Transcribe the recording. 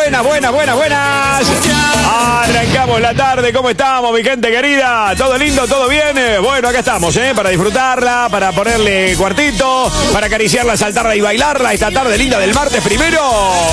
buenas. Arrancamos la tarde, ¿cómo estamos, mi gente querida? ¿Todo lindo, todo bien? Bueno, acá estamos, para disfrutarla, para ponerle cuartito, para acariciarla, saltarla y bailarla esta tarde linda del martes primero.